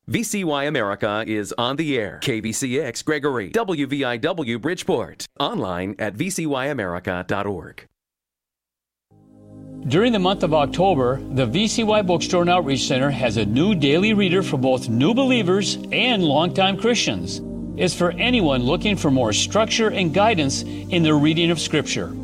VCY America is on the air. KVCX Gregory, WVIW Bridgeport. Online at vcyamerica.org. During the month of October, the VCY Bookstore and Outreach Center has a new daily reader for both new believers and longtime Christians. It's for anyone looking for more structure and guidance in the reading of Scripture.